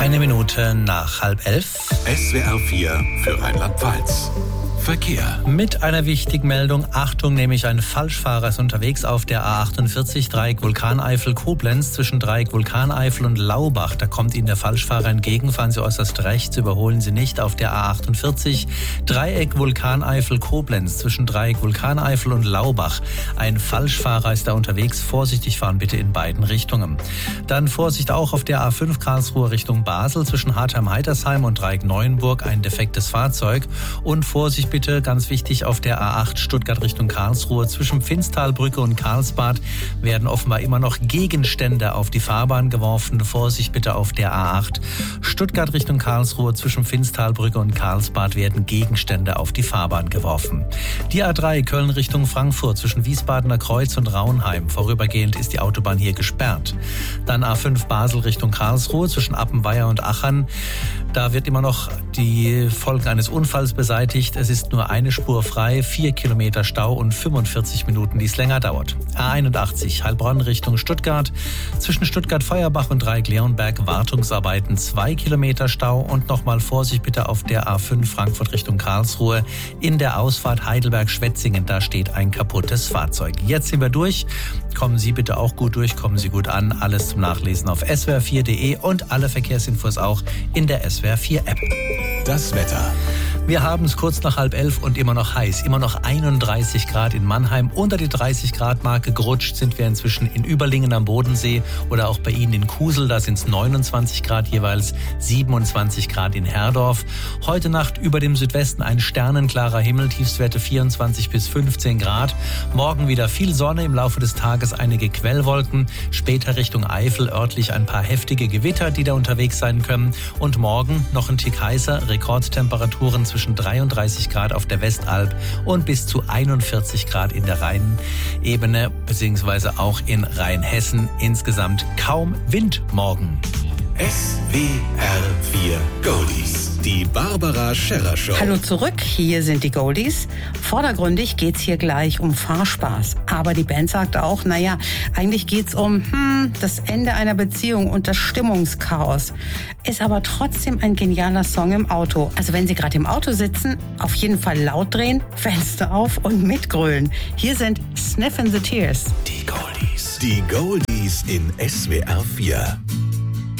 Eine Minute nach 10:30. SWR 4 für Rheinland-Pfalz. Verkehr. Mit einer wichtigen Meldung. Achtung, nämlich ein Falschfahrer ist unterwegs auf der A48 Dreieck Vulkaneifel-Koblenz zwischen Dreieck Vulkaneifel und Laubach. Da kommt Ihnen der Falschfahrer entgegen. Fahren Sie äußerst rechts, überholen Sie nicht auf der A48 Dreieck Vulkaneifel-Koblenz zwischen Dreieck Vulkaneifel und Laubach. Ein Falschfahrer ist da unterwegs. Vorsichtig fahren bitte in beiden Richtungen. Dann Vorsicht auch auf der A5 Karlsruhe Richtung Basel zwischen Hartheim-Heitersheim und Dreieck Neuenburg. Ein defektes Fahrzeug. Und Vorsicht bitte, ganz wichtig, auf der A8 Stuttgart Richtung Karlsruhe zwischen Pfinztalbrücke und Karlsbad werden offenbar immer noch Gegenstände auf die Fahrbahn geworfen. Vorsicht bitte auf der A8 Stuttgart Richtung Karlsruhe zwischen Pfinztalbrücke und Karlsbad werden Gegenstände auf die Fahrbahn geworfen. Die A3 Köln Richtung Frankfurt zwischen Wiesbadener Kreuz und Raunheim. Vorübergehend ist die Autobahn hier gesperrt. Dann A5 Basel Richtung Karlsruhe zwischen Appenweier und Achern. Da wird immer noch die Folgen eines Unfalls beseitigt. Es ist nur eine Spur frei, 4 Kilometer Stau und 45 Minuten, die es länger dauert. A81 Heilbronn Richtung Stuttgart. Zwischen Stuttgart-Feuerbach und Dreieck-Leonberg Wartungsarbeiten, 2 Kilometer Stau und nochmal Vorsicht bitte auf der A5 Frankfurt Richtung Karlsruhe. In der Ausfahrt Heidelberg-Schwetzingen, da steht ein kaputtes Fahrzeug. Jetzt sind wir durch. Kommen Sie bitte auch gut durch, kommen Sie gut an. Alles zum Nachlesen auf swr4.de und alle Verkehrsinfos auch in der SWR 4 App. Das Wetter. Wir haben es kurz nach 10:30 und immer noch heiß. Immer noch 31 Grad in Mannheim. Unter die 30 Grad Marke gerutscht sind wir inzwischen in Überlingen am Bodensee oder auch bei Ihnen in Kusel. Da sind es 29 Grad jeweils, 27 Grad in Herdorf. Heute Nacht über dem Südwesten ein sternenklarer Himmel, Tiefstwerte 24 bis 15 Grad. Morgen wieder viel Sonne, im Laufe des Tages einige Quellwolken. Später Richtung Eifel örtlich ein paar heftige Gewitter, die da unterwegs sein können. Und morgen noch ein Tick heißer, Rekordtemperaturen zwischen 33 Grad auf der Westalb und bis zu 41 Grad in der Rheinebene beziehungsweise auch in Rheinhessen. Insgesamt kaum Wind morgen. SWR 4 Goldies. Die Barbara Scherrer Show. Hallo zurück, hier sind die Goldies. Vordergründig geht's hier gleich um Fahrspaß. Aber die Band sagt auch, naja, eigentlich geht's um das Ende einer Beziehung und das Stimmungschaos. Ist aber trotzdem ein genialer Song im Auto. Also wenn Sie gerade im Auto sitzen, auf jeden Fall laut drehen, Fenster auf und mitgrölen. Hier sind Sniffin' the Tears. Die Goldies. Die Goldies in SWR 4.